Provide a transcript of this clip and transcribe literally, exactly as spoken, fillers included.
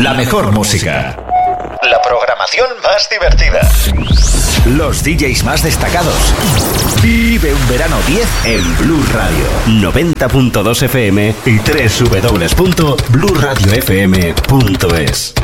La mejor música. La programación más divertida. Los D Js más destacados. Vive un verano diez en Blue Radio. noventa punto dos F M y doble u doble u doble u punto blue radio f m punto es.